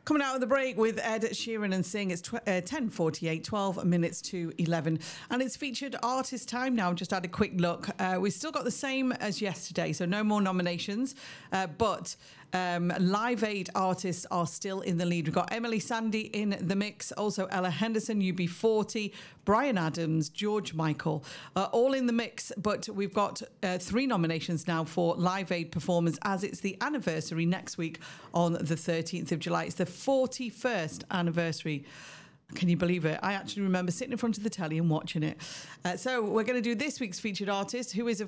Coming out of the break with Ed Sheeran and Sing. It's 10:48, 12 minutes to 11. And it's featured artist time now. Just had a quick look. We've still got the same as yesterday, so no more nominations. But Live Aid artists are still in the lead. We've got Emily Sandé in the mix. Also Ella Henderson, UB40, Bryan Adams, George Michael, all in the mix. But we've got 3 nominations now for Live Aid performers, as it's the anniversary next week on the 13th of July. It's the 41st anniversary. Can you believe it? I actually remember sitting in front of the telly and watching it. So we're going to do this week's featured artist, who is, of